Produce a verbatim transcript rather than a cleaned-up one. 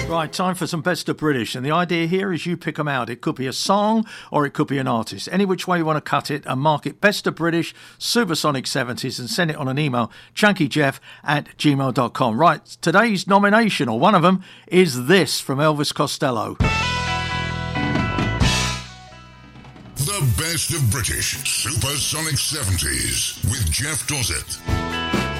Right, time for some Best of British, and the idea here is you pick them out. It could be a song or it could be an artist. Any which way you want to cut it, and mark it Best of British Supersonic seventies and send it on an email, chunkyjeff at gmail dot com. Right, today's nomination, or one of them, is this from Elvis Costello. The Best of British Supersonic seventies with Jeff Dossett.